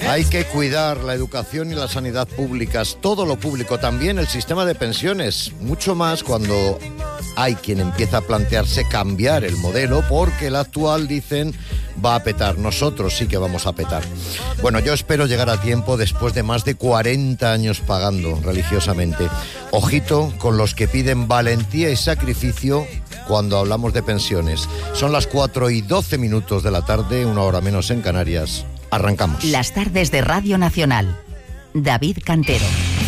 Hay que cuidar la educación y la sanidad públicas, todo lo público, también el sistema de pensiones, mucho más cuando hay quien empieza a plantearse cambiar el modelo porque el actual, dicen, va a petar. Nosotros sí que vamos a petar. Bueno, yo espero llegar a tiempo después de más de 40 años pagando religiosamente. Ojito con los que piden valentía y sacrificio cuando hablamos de pensiones. Son las 4:12 de la tarde, 1 hora menos en Canarias. Arrancamos. Las tardes de Radio Nacional. David Cantero.